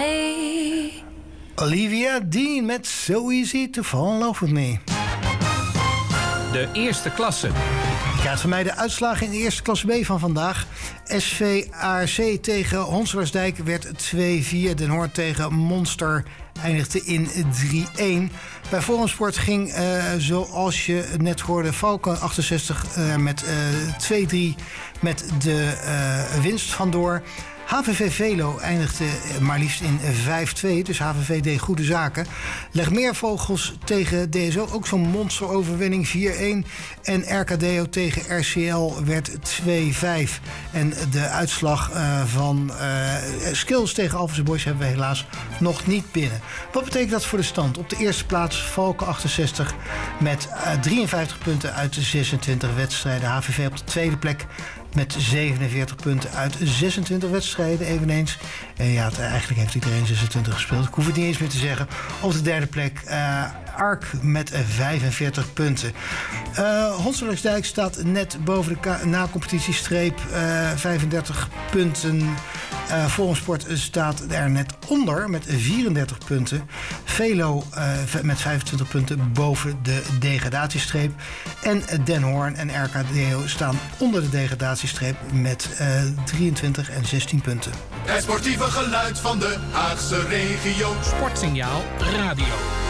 me. Olivia Dean met So Easy to Fall in Love With Me. De eerste klasse. Je krijgt van mij de uitslagen in de eerste klasse B van vandaag. SV ARC tegen Honselersdijk werd 2-4. Den Hoorn tegen Monster eindigde in 3-1. Bij Forumsport ging, zoals je net hoorde, Valken 68 met 2-3 met de winst vandoor. HVV Velo eindigde maar liefst in 5-2, dus HVV deed goede zaken. Legmeervogels tegen DSO, ook zo'n monsteroverwinning, 4-1. En RKDO tegen RCL werd 2-5. En de uitslag van Skills tegen Alphense Boys hebben we helaas nog niet binnen. Wat betekent dat voor de stand? Op de eerste plaats Valken 68 met 53 punten uit de 26 wedstrijden. HVV op de tweede plek met 47 punten uit 26 wedstrijden eveneens. Ja, eigenlijk heeft iedereen 26 gespeeld. Ik hoef het niet eens meer te zeggen. Op de derde plek ARC met 45 punten. Honselersdijk staat net boven de na-competitiestreep. 35 punten. Forumsport staat er net onder met 34 punten. Velo met 25 punten boven de degradatiestreep. En Den Hoorn en RKDO staan onder de degradatiestreep met 23 en 16 punten. Het sportieve geluid van de Haagse regio. Sportsignaal Radio.